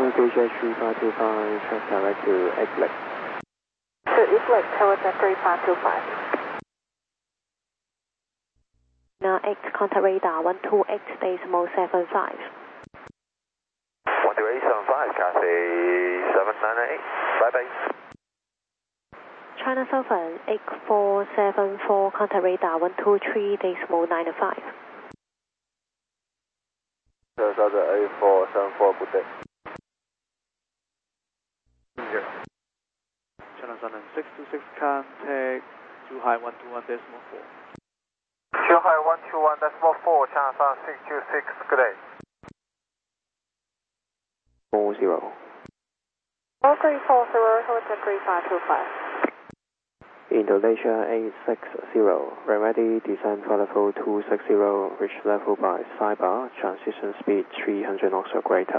VJ 3525, check direct to Eglet. To Eglet, towards 3525. Now 8, contact radar 128.75. 128.75, Cathay 798, bye bye. China Southern 8474, contact radar 123.95. China Southern 8474, good day. China Southern 626, contact Zhuhai 121.4. Zhuhai 121.4, China Southern 626, good day. 40. 4340, towards 3525. Indonesia 860, ready descend for level 260, reach level by Saibar, transition speed 300 knots or greater.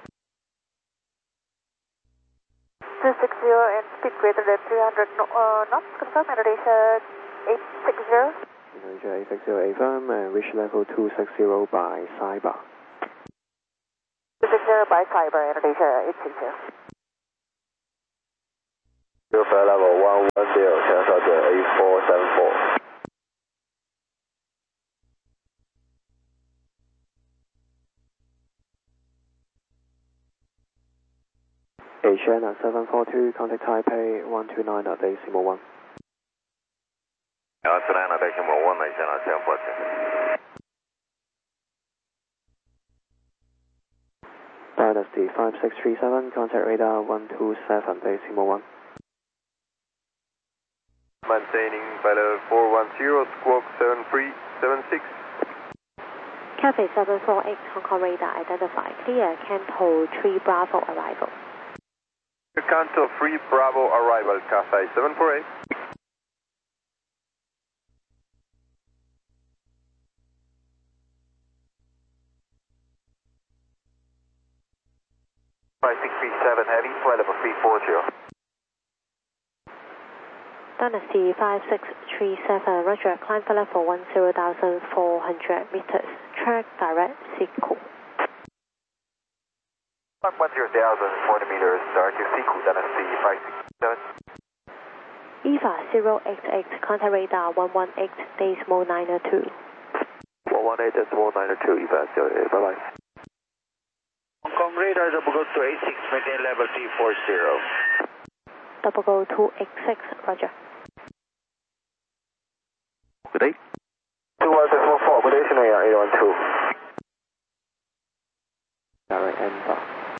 260 and speed greater than 300 knots, confirm, Indonesia 860. Indonesia 860, affirm, and reach level 260 by Saibar. 260 by Cyber, Indonesia 860. Flight level 110, China Southern 8474. Asiana 742, contact Taipei 129.1. 129.1, Asiana 742. Dynasty 5637, contact radar 127.1. Maintaining pilot 410, squawk 7376. Cathay 748, Hong Kong radar identified. Clear, Canto 3 Bravo arrival. Canto 3 Bravo arrival, Cathay 748. 5637 heavy, flight level 340. Dynasty 5637, roger, climb for level 10,400 meters. Track direct Siku. 10,040 meters, direct to Siku, Dynasty 567. EVA 088, contact radar 118.902. 118.902, EVA 08, bye bye. Hong Kong radar double go to 86, maintain level 340. Double go 286, roger. Good day. 21614, good day, Scenario 812. Direct N5.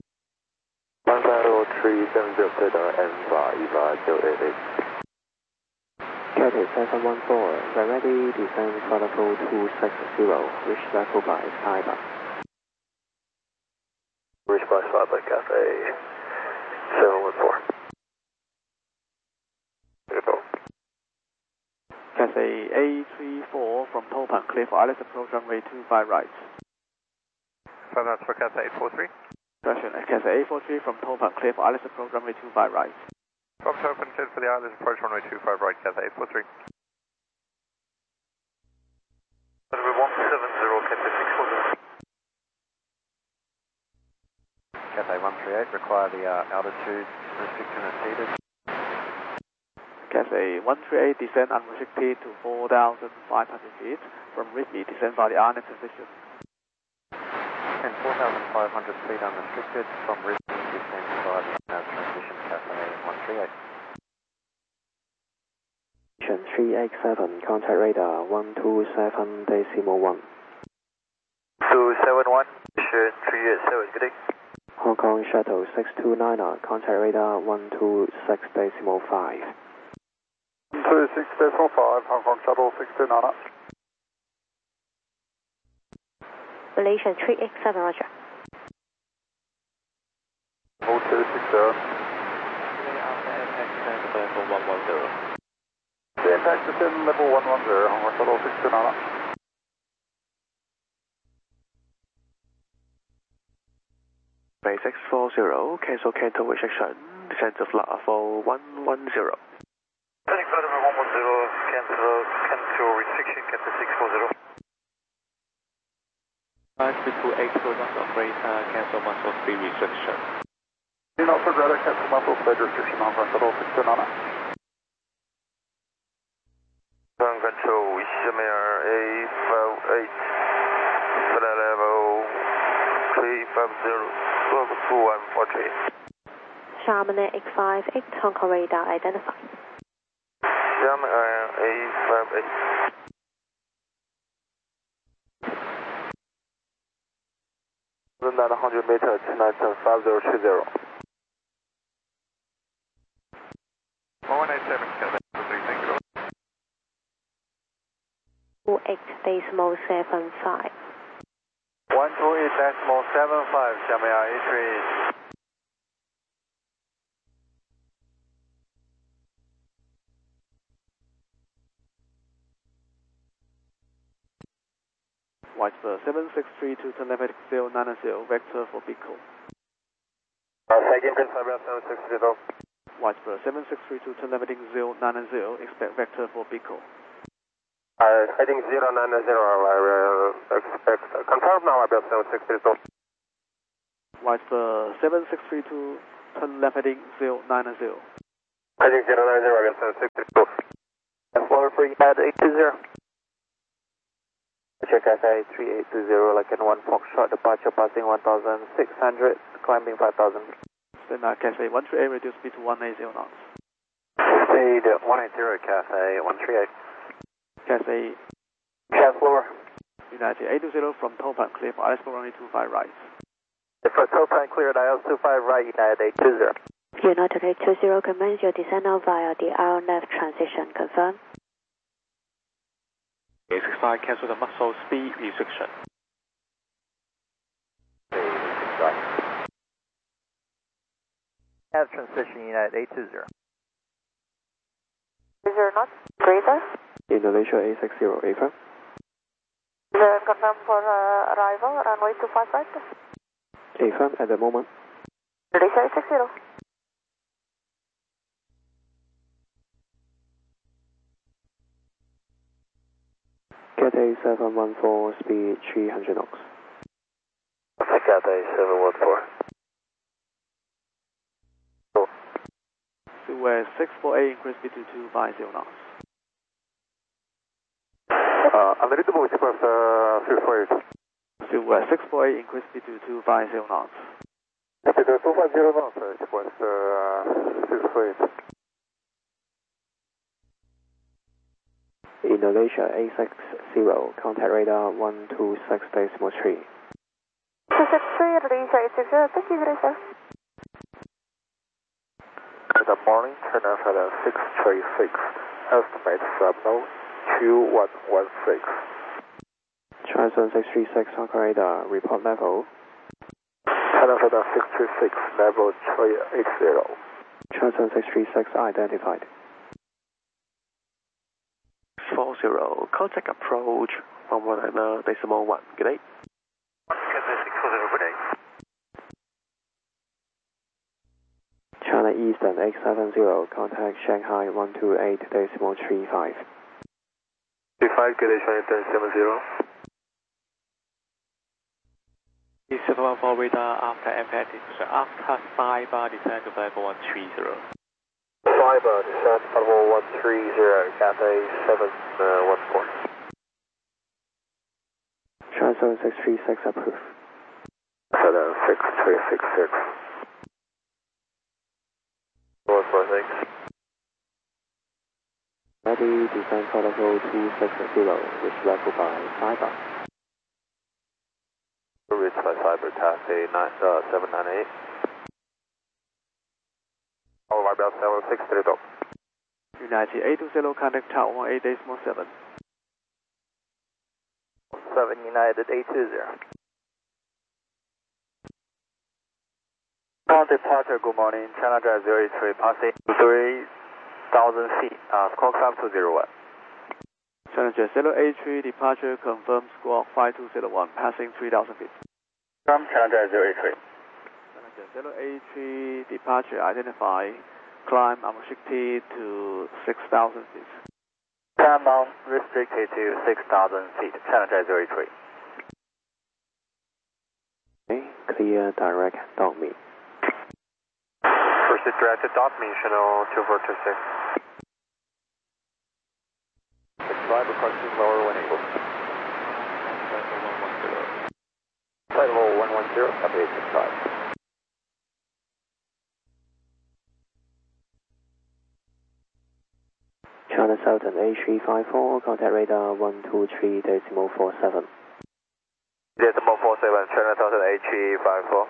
15370, clear direct N5, EVA 088. Cathay 714, ready descend for level 260, reach level by Saibar. Reach by Saibar, Cathay 714. Cathay A34 from Topang, clear for Alice approach runway 25 right. 5 knots for Cathay 843. Correction, Cathay A43 from Topang, clear for Alice approach runway 25 right. From Topang, cleared for the Island approach runway 25 right, Cathay 843. Runway 170, Cathay 640. Cathay 138, require the altitude restriction as needed. Cathay 138, descend unrestricted to 4,500 feet. From Ridley, descend by the Arnhem position. And 4,500 feet unrestricted from Ridley, descend by the Arnhem transition, Cathay 138. 387, contact radar 127.1. 271, position 387, good day. Hong Kong Shuttle 629, contact radar 126.5. 126.5, Hong Kong Shuttle 629. Malaysian 387, roger. 0260. Level 110. The impact descend level 110, Hong Kong Shuttle 629. Bay 640, cancel Canto restriction, descent of level 110. Heading flight number 110, cancel restriction, Cathay 640. 5228, go not operator, cancel muscle free restriction. Northward radar, Captain Muffle, flight restriction on Shuttle 629. Ground control, Ismail A58, flight level 350, slope 2143. Charmander X58, Hong Kong radar identified. Ismail A58. 900 meters, 2975030. 1187, Captain, thank you. 28.75. 128.75, Xiamen A3. Whitebird 7632 turn left heading 090, vector for Pico. Second Prince Cyber 7630. Whitebird 7632 turn left heading 090, expect vector for Pico. Heading 090, I expect, confirm now about 7632. Whitebird 7632 turn left heading 090. Heading 090, about 7632. Floor free at 820. Check SA 3820, like in 1 Foxtrot, departure passing 1600, climbing 5000. Then Cathay 138, reduce speed to 180 knots. Speed 180, Cathay 138. Cathay Cast floor. United 820 from Topan, clear for IS runway 25 right. For Topan cleared IS 25 right, United 820. United 820 commence your descent now via the RNF transition. Confirm. 865, cancel the muscle speed restriction. 865. Have transition, United 820. 0 knots, Grazer. Indonesia A60, affirm. Confirm for arrival, runway 25 right. Affirm at the moment. Indonesia A60. Cathay 714, speed 300 knots. Cathay 714. Silhouette 648, increase speed to 250 knots. Unreadable, request 648. Silhouette 648, increase speed to 250 knots. Speed 250 knots, request 648. Indonesia A60, contact radar 126.3. 263, Indonesia A60, thank you, Grazer. Good morning, turn for the 636, estimate subnode 2116. Transon 636, Hong Kong radar, report level. Turn for the 636, level 380. Transon 636 identified. 40, contact approach 119.1, good day. Cathay 640, good day. China Eastern X70, contact Shanghai 128.35. 35, good day, China Eastern 70. E714 radar after emphatic, after cyber descent to level 130. Cyber, descent level 130, Cathay 714. Transon 636 approved. So then 6366. 146. Ready, descent for level 260, which level by cyber. Reach by cyber, Cathay 798. All right, about 763. United 820, contact Tower 18.7. 7 United 820. On departure, good morning, China Drive 083, passing 3,000 feet, squawk 5201. China Jet 083, departure confirmed, squawk 5201, passing 3,000 feet. From China Drive 083. China Jet 083, departure identified, climb Amashikti to 6,000 feet. Time down, restricted to 6,000 feet, China Drive 083. Okay, clear direct, don't meet. proceed direct to dot me, channel 2426. 65, approaching lower when able. Flight level 110, copy 865. China Southern A354, contact radar 123.47. Decimal 47, China Southern A354.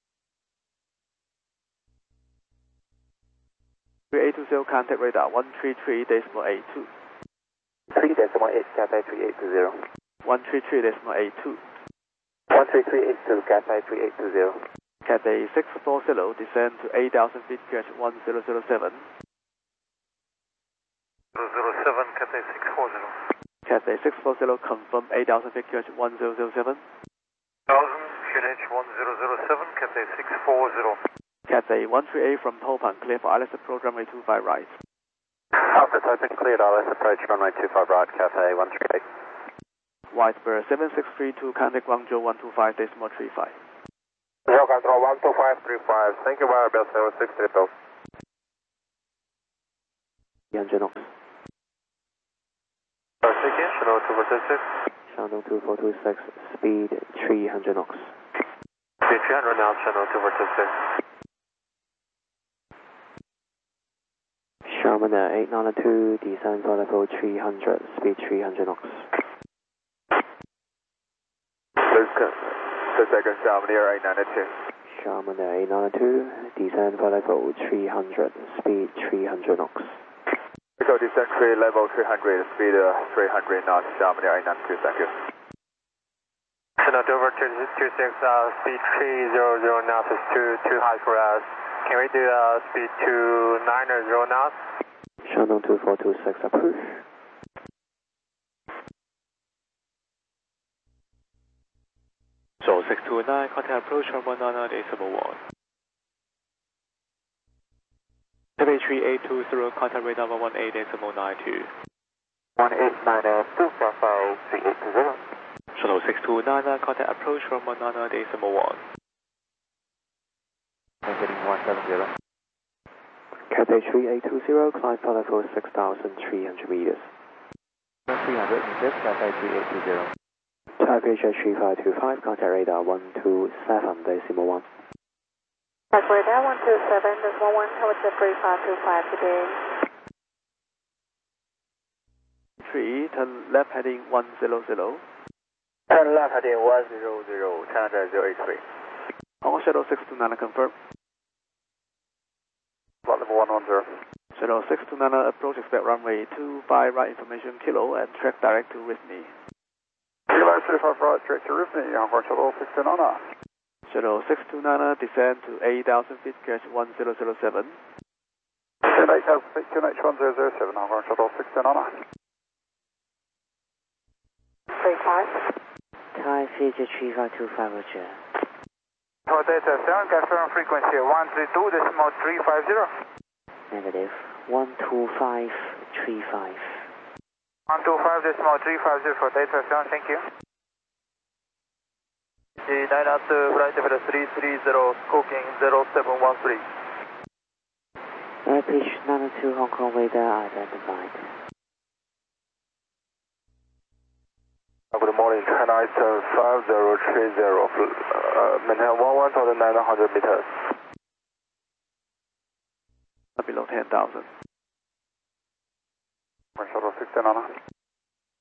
3820, contact radar 133.82. 3.8, Cathay 3820. 133.82. 13382, Cathay 3820. Cathay 640, descend to 8,000 feet, QH 1007. 007, Cathay 640. Cathay 640, confirm 8,000 feet, QH 1007. 1000, QNH 1007, Cathay 640. Cathay 138 from Topang, clear for ILS approach runway 25 right. Alpha Typing cleared, ILS approach runway 25 right, Cathay 138. Whitebird 7632, contact Guangzhou 125.35. Zero control 12535, thank you, wire bell 7630. 300 knots. Again, channel 2426. Shandong 2426, speed 300 knots. Speed 300 now, channel 2426. Sharman 892, descend for level 300, speed 300 knots. The second Sharman Air 892. Sharman 892, descend for level 300, speed 300 knots. Echo descent 3, level 300, speed 300 knots, Sharman Air 892, thank you. Channel over 226, speed 300 knots is too high for us. Can we do speed 290 knots? Shandong 2426, approve. So 629, contact approach from 199.1. Taipei 3820, contact radar 118.92. 189255380. Shuttle 629, contact approach from 199.1. Heading 170. Cathay 3820, climb for level 6,300 meters. 300 meters, Cathay 3820. Taipei 3525, contact radar 127.1. Contact radar 127.11, towards the 3525 today. 3, turn left heading 100. Turn left heading 100, China 083. Hong Kong Shuttle 629, confirm. Flight level 110. Shuttle 629, approach expect runway 25 right, information kilo, and track direct to Rithne. Kilo 25 right, direct to Rithne, Hong Kong Shuttle 629. Shuttle 629, descend to 8,000 feet, QH 1007. 8,000 feet, QNH 1007, Hong Kong Shuttle 629. 35. Thai Future 3525, Roger. Tower Delta 7, confirm frequency 132.350. Negative. 12535. 125.350 for Delta 7, thank you. The 9 out flight level 330, squawking 0713. Airpitch 902 Hong Kong radar identified. Good morning, China Eastern 5030, maintain 1,900 meters. Below 10,000. Shuttle 629.